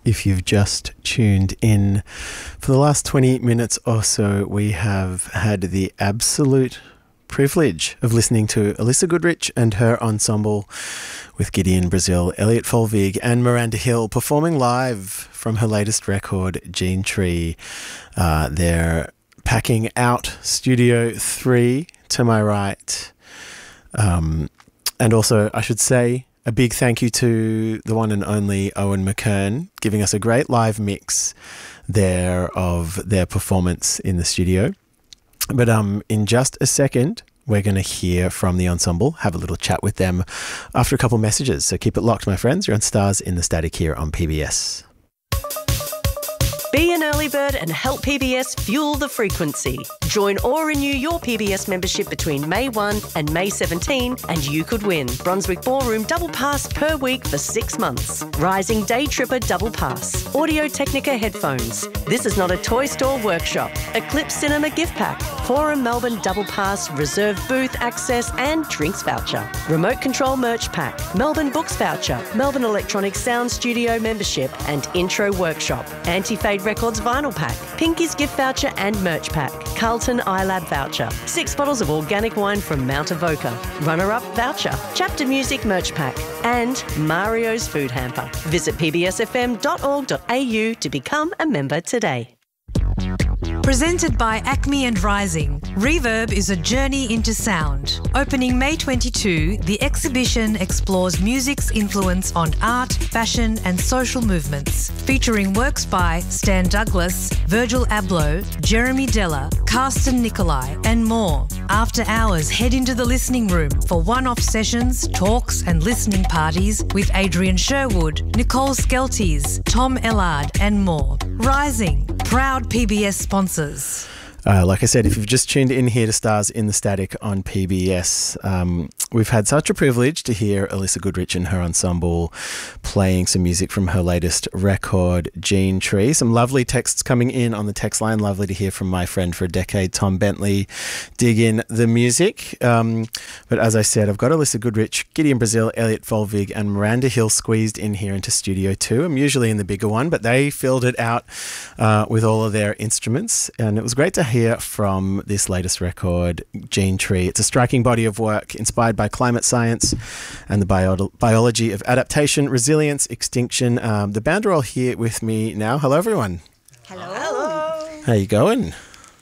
If you've just tuned in, for the last 20 minutes or so, we have had the absolute privilege of listening to Alyssa Goodrich and her ensemble with Gideon Brazil, Elliot Folvig and Miranda Hill performing live from her latest record, Gene Tree. They're packing out Studio 3 to my right. And also, I should say, a big thank you to the one and only Owen McKern, giving us a great live mix there of their performance in the studio. But in just a second, we're going to hear from the ensemble, have a little chat with them after a couple messages. So keep it locked, my friends. You're on Stars in the Static here on PBS. Be an early bird and help PBS fuel the frequency. Join or renew your PBS membership between May 1 and May 17 and you could win Brunswick Ballroom Double Pass per week for 6 months. Rising Day Tripper Double Pass. Audio Technica headphones. This is not a toy store workshop. Eclipse Cinema gift pack. Forum Melbourne Double Pass, reserved booth access and drinks voucher. Remote control merch pack. Melbourne Books voucher. Melbourne Electronic Sound Studio membership and intro workshop. Anti-Fade Records vinyl pack. Pinky's gift voucher and merch pack. Carlton iLab voucher. 6 bottles of organic wine from Mount Avoca. Runner-up voucher. Chapter Music merch pack. And Mario's food hamper. Visit pbsfm.org.au to become a member today. Presented by Acme and Rising, Reverb is a journey into sound. Opening May 22, the exhibition explores music's influence on art, fashion and social movements, featuring works by Stan Douglas, Virgil Abloh, Jeremy Della, Carsten Nicolai and more. After hours, head into the listening room for one-off sessions, talks and listening parties with Adrian Sherwood, Nicole Skelties, Tom Ellard and more. Rising, proud PBS sponsors. Like I said, if you've just tuned in here to Stars in the Static on PBS, we've had such a privilege to hear Alyssa Goodrich and her ensemble playing some music from her latest record, Gene Tree. Some lovely texts coming in on the text line. Lovely to hear from my friend for a decade, Tom Bentley, dig in the music. But as I said, I've got Alyssa Goodrich, Gideon Brazil, Elliot Folvig and Miranda Hill squeezed in here into Studio 2. I'm usually in the bigger one, but they filled it out with all of their instruments. And it was great to hear from this latest record, Gene Tree. It's a striking body of work inspired by climate science and the biology of adaptation, resilience, extinction. The band are all here with me now. Hello, everyone. Hello. Hello. How you going?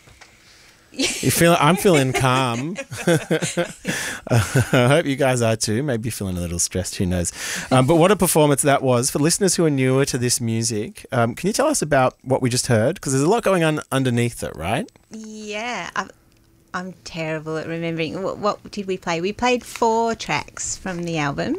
I'm feeling calm. I hope you guys are too. Maybe you're feeling a little stressed, who knows. But what a performance that was. For listeners who are newer to this music, can you tell us about what we just heard? Because there's a lot going on underneath it, right? Yeah, I'm terrible at remembering. What did we play? We played 4 tracks from the album.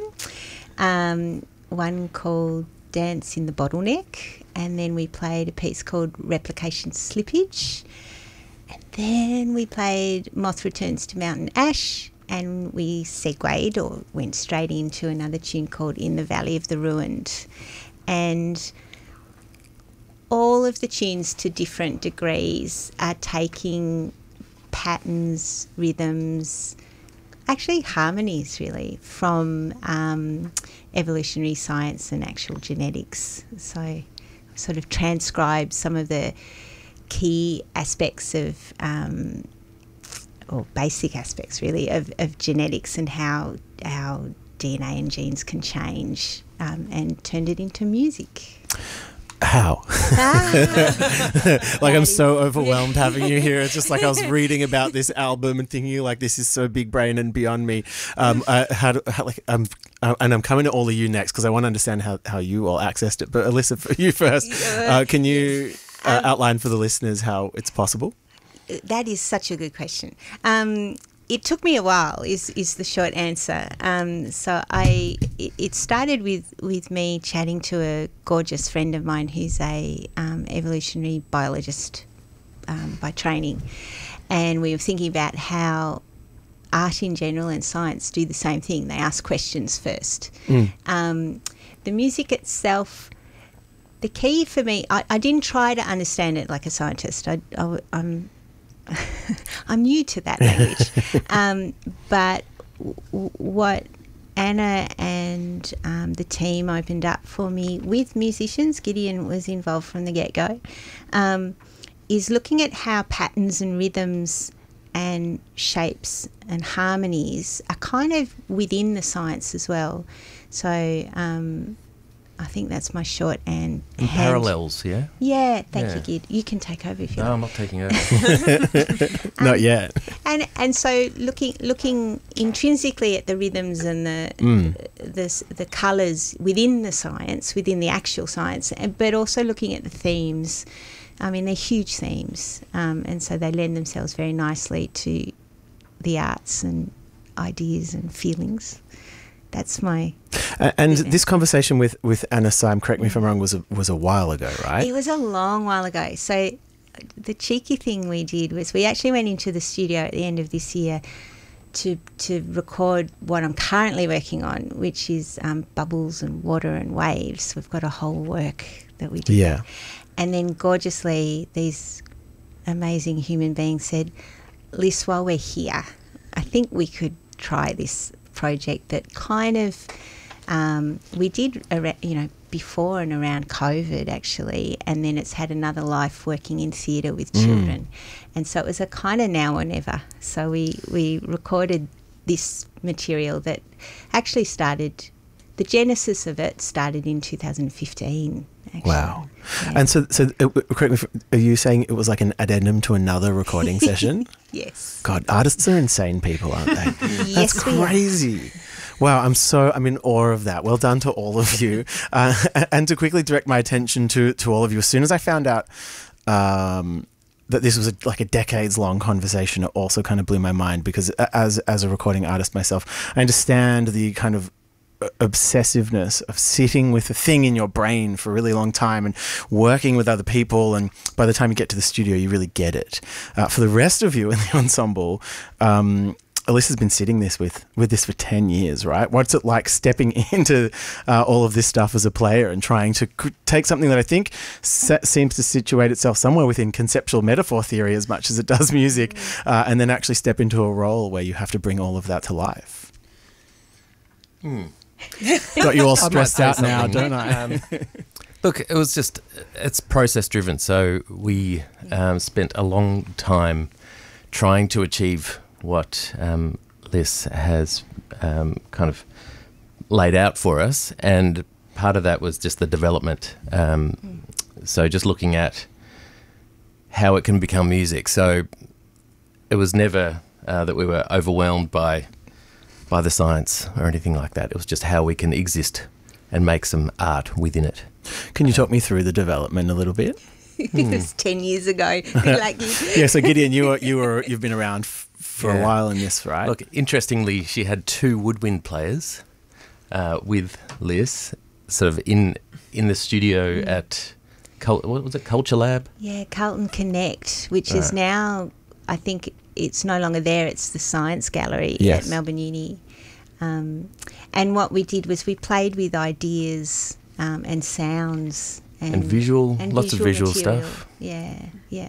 One called Dance in the Bottleneck, and then we played a piece called Replication Slippage. And then we played Moth Returns to Mountain Ash, and we segued or went straight into another tune called In the Valley of the Ruined. And all of the tunes to different degrees are taking patterns, rhythms, actually harmonies really, from evolutionary science and actual genetics. So I sort of transcribe some of the key aspects of, or basic aspects really, of genetics and how DNA and genes can change, and turned it into music. How? Like, I'm so overwhelmed having you here. It's just like I was reading about this album and thinking like this is so big brain and beyond me. And I'm coming to all of you next because I want to understand how you all accessed it. But Alyssa, for you first, can you outline for the listeners how it's possible? That is such a good question. It took me a while, is the short answer. So it started with me chatting to a gorgeous friend of mine who's a evolutionary biologist by training, and we were thinking about how art in general and science do the same thing. They ask questions first. The music itself, the key for me, I didn't try to understand it like a scientist. I'm new to that language. But what Anna and the team opened up for me with musicians. Gideon was involved from the get-go, is looking at how patterns and rhythms and shapes and harmonies are kind of within the science as well. So I think that's my short and parallels, yeah? Yeah, thank you, Gid. You can take over if you like. like. I'm not taking over. Not yet. And so looking intrinsically at the rhythms and the colours within the science, within the actual science, but also looking at the themes. I mean, they're huge themes, and so they lend themselves very nicely to the arts and ideas and feelings. That's my... And this conversation with Anna Syme, correct me if I'm wrong, was a while ago, right? It was a long while ago. So the cheeky thing we did was we actually went into the studio at the end of this year to record what I'm currently working on, which is bubbles and water and waves. We've got a whole work that we did. Yeah. And then gorgeously, these amazing human beings said, Liz, while we're here, I think we could try this project that kind of we did, before and around COVID actually, and then it's had another life working in theatre with children. And so it was a kind of now or never. So we recorded this material that actually started, the genesis of it started in 2015. Actually. Wow. Yeah. And so correct me if, are you saying it was like an addendum to another recording session? Yes. God, artists are insane people, aren't they? Yes, That's we are. crazy. Wow, I'm in awe of that. Well done to all of you. And to quickly direct my attention to all of you, as soon as I found out that this was like a decades-long conversation, it also kind of blew my mind, because as a recording artist myself, I understand the kind of obsessiveness of sitting with a thing in your brain for a really long time and working with other people, and by the time you get to the studio you really get it. For the rest of you in the ensemble, Alyssa's been sitting with this for 10 years, right? What's it like stepping into all of this stuff as a player and trying to take something that I think seems to situate itself somewhere within conceptual metaphor theory as much as it does music, and then actually step into a role where you have to bring all of that to life? Got you all stressed out now, don't I? Look, it's process driven. So we spent a long time trying to achieve what Liz has kind of laid out for us. And part of that was just the development. So just looking at how it can become music. So it was never that we were overwhelmed by the science or anything like that. It was just how we can exist and make some art within it. Can you talk me through the development a little bit? It was 10 years ago. Yeah, so Gideon, you've been around for a while in this, right? Look, interestingly, she had 2 woodwind players with Liz, sort of in the studio at what was it, Culture Lab? Yeah, Carlton Connect, which is now, I think it's no longer there. It's the Science Gallery at Melbourne Uni. And what we did was we played with ideas and sounds and visual, lots of visual material. stuff. Yeah, yeah.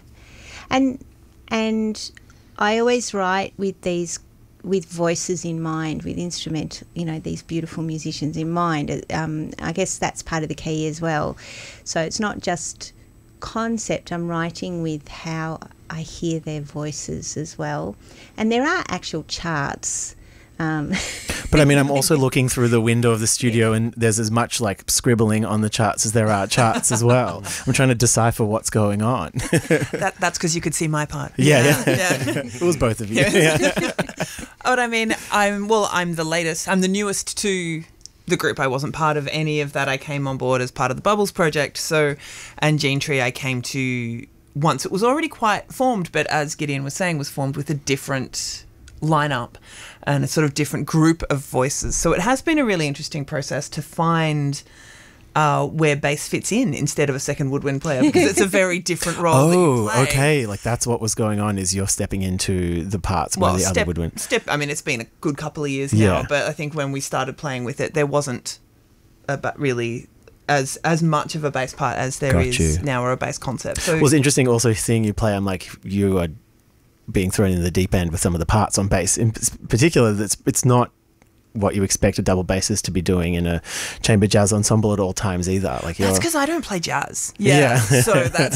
And I always write with voices in mind, with instrument, these beautiful musicians in mind. I guess that's part of the key as well. So it's not just concept, I'm writing with how I hear their voices as well. And there are actual charts. But I mean, I'm also looking through the window of the studio and there's as much like scribbling on the charts as there are charts as well. I'm trying to decipher what's going on. That's because you could see my part. Yeah. It was both of you. Yeah. But I mean, I'm the latest. I'm the newest to the group. I wasn't part of any of that. I came on board as part of the Bubbles project. So, and Gene Tree I came to once it was already quite formed, but as Gideon was saying, was formed with a different lineup and a sort of different group of voices. So it has been a really interesting process to find where bass fits in instead of a second woodwind player, because it's a very different role. that you play. Okay. Like that's what was going on, is you're stepping into the parts where the other woodwind. I mean, it's been a good couple of years now, but I think when we started playing with it, there wasn't really as much of a bass part as there is now, or a bass concept. So it was interesting also seeing you play. I'm like, you are being thrown in the deep end with some of the parts on bass. In particular, it's not what you expect a double bassist to be doing in a chamber jazz ensemble at all times either. Like That's because I don't play jazz. Yeah. So that's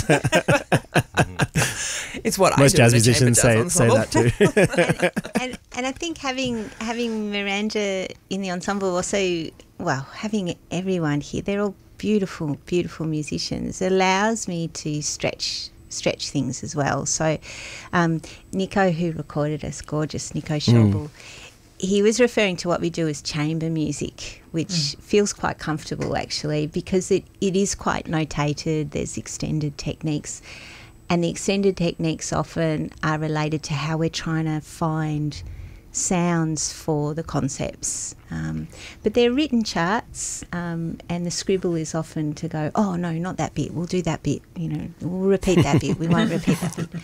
it's what most I do. jazz in a chamber musicians say ensemble. that too. And I think having Miranda in the ensemble also, well, having everyone here, they're all beautiful, beautiful musicians, allows me to stretch things as well. So Nico, who recorded us, gorgeous Nico Schobel, he was referring to what we do as chamber music, which feels quite comfortable actually, because it is quite notated. There's extended techniques, and the extended techniques often are related to how we're trying to find sounds for the concepts. But they're written charts, and the scribble is often to go, oh no, not that bit, we'll do that bit, we'll repeat that bit, we won't repeat that bit.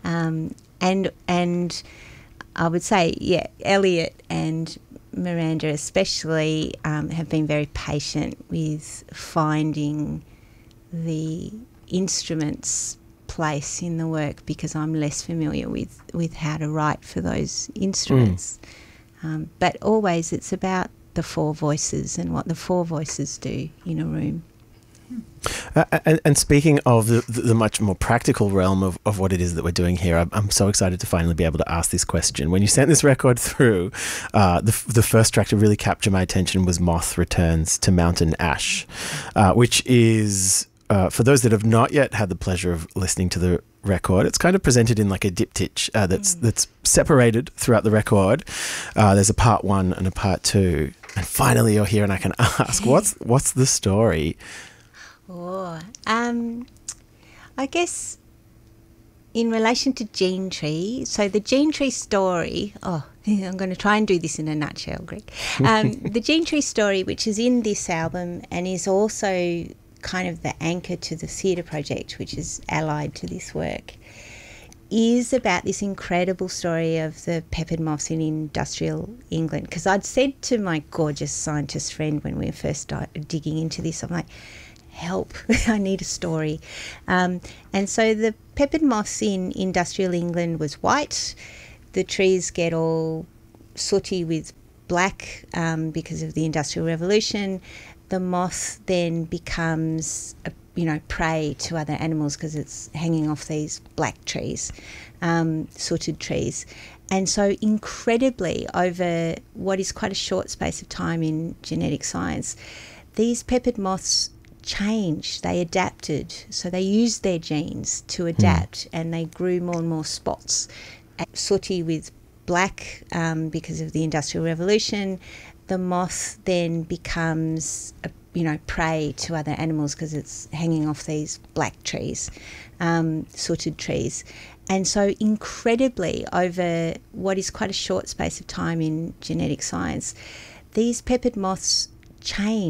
And I would say, yeah, Elliot and Miranda especially have been very patient with finding the instruments' place in the work, because I'm less familiar with how to write for those instruments. But always it's about the four voices and what the four voices do in a room. And speaking of the much more practical realm of what it is that we're doing here, I'm so excited to finally be able to ask this question. When you sent this record through, the first track to really capture my attention was Moth Returns to Mountain Ash, which is, for those that have not yet had the pleasure of listening to the record, it's kind of presented in like a diptych that's separated throughout the record. There's a part 1 and a part 2, and finally you're here and I can ask, what's the story? I guess in relation to Gene Tree, so the Gene Tree story, I'm going to try and do this in a nutshell, Greg. The Gene Tree story, which is in this album and is also kind of the anchor to the theatre project, which is allied to this work, is about this incredible story of the peppered moths in industrial England. Because I'd said to my gorgeous scientist friend when we first started digging into this, I'm like, help, I need a story. And so the peppered moths in industrial England was white. The trees get all sooty with black because of the Industrial Revolution. The moth then becomes prey to other animals because it's hanging off these black trees, sooted trees. And so incredibly, over what is quite a short space of time in genetic science, these peppered moths changed, they adapted. So they used their genes to adapt, and they grew more and more spots. Sooty with black because of the Industrial Revolution. The moth then becomes prey to other animals because it's hanging off these black trees, sooted trees. And so incredibly, over what is quite a short space of time in genetic science, these peppered moths change.